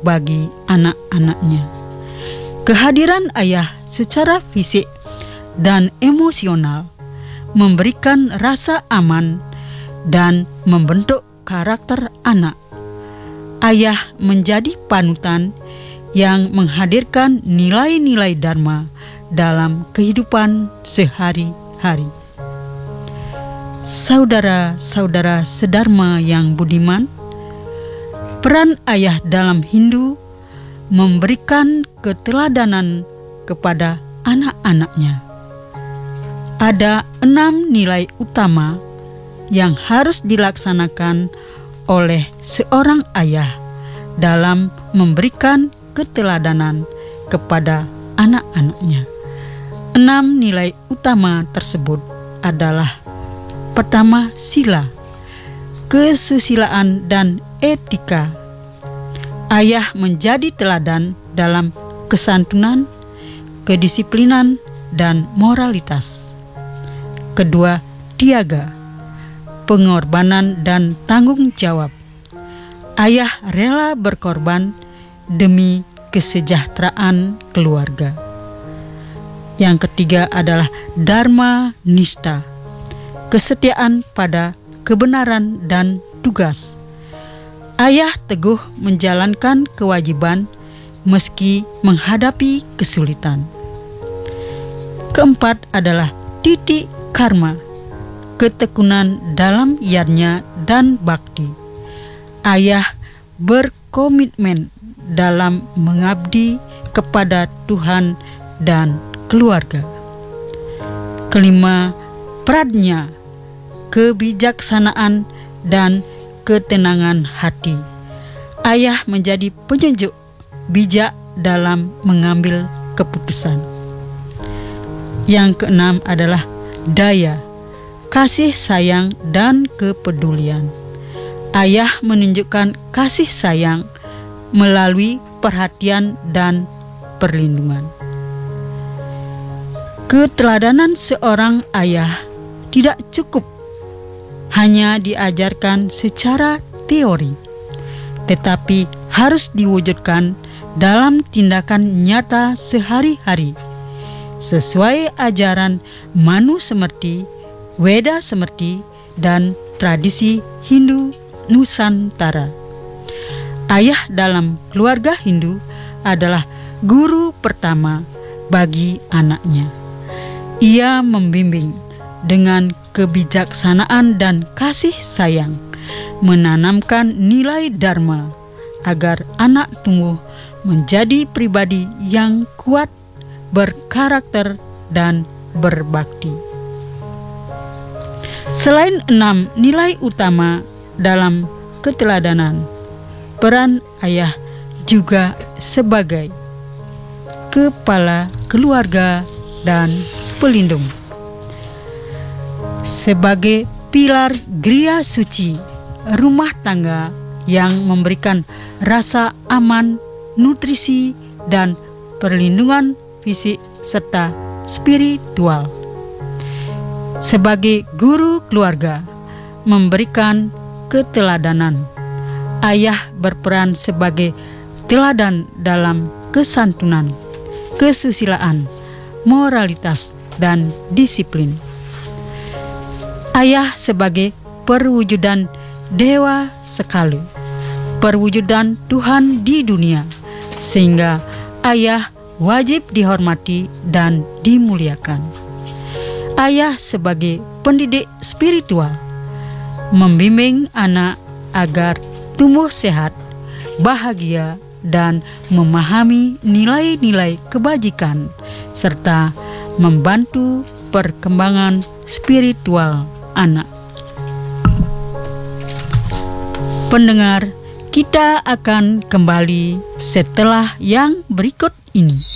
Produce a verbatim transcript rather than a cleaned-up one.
bagi anak-anaknya. Kehadiran ayah secara fisik dan emosional memberikan rasa aman dan membentuk karakter anak. Ayah menjadi panutan yang menghadirkan nilai-nilai dharma dalam kehidupan sehari-hari. Saudara-saudara sedharma yang budiman, peran ayah dalam Hindu memberikan keteladanan kepada anak-anaknya. Ada enam nilai utama yang harus dilaksanakan oleh seorang ayah dalam memberikan keteladanan kepada anak-anaknya. Enam nilai utama tersebut adalah: pertama, sila, kesusilaan dan etika. Ayah menjadi teladan dalam kesantunan, kedisiplinan, dan moralitas. Kedua, tiaga, pengorbanan dan tanggung jawab. Ayah rela berkorban demi kesejahteraan keluarga. Yang ketiga adalah dharma nista, kesetiaan pada kebenaran dan tugas. Ayah teguh menjalankan kewajiban meski menghadapi kesulitan. Keempat adalah titik karma, ketekunan dalam yadnya dan bakti. Ayah berkomitmen dalam mengabdi kepada Tuhan dan keluarga. Kelima, pradnya, kebijaksanaan dan ketenangan hati. Ayah menjadi penyejuk, bijak dalam mengambil keputusan. Yang keenam adalah daya, kasih sayang dan kepedulian. Ayah menunjukkan kasih sayang melalui perhatian dan perlindungan. Keteladanan seorang ayah tidak cukup hanya diajarkan secara teori, tetapi harus diwujudkan dalam tindakan nyata sehari-hari, sesuai ajaran Manu Semerti, Weda Semerti, dan tradisi Hindu Nusantara. Ayah dalam keluarga Hindu adalah guru pertama bagi anaknya. Ia membimbing dengan kebijaksanaan dan kasih sayang, menanamkan nilai dharma agar anak tumbuh menjadi pribadi yang kuat, berkarakter, dan berbakti. Selain enam nilai utama dalam keteladanan, peran ayah juga sebagai kepala keluarga dan pelindung. Sebagai pilar griya suci rumah tangga yang memberikan rasa aman, nutrisi, dan perlindungan fisik serta spiritual. Sebagai guru keluarga, memberikan keteladanan. Ayah berperan sebagai teladan dalam kesantunan, kesusilaan, moralitas, dan disiplin. Ayah sebagai perwujudan Dewa Sekali, perwujudan Tuhan di dunia, sehingga ayah wajib dihormati dan dimuliakan. Ayah sebagai pendidik spiritual, membimbing anak agar tumbuh sehat, bahagia, dan memahami nilai-nilai kebajikan, serta membantu perkembangan spiritual anak. Pendengar, kita akan kembali setelah yang berikut ini.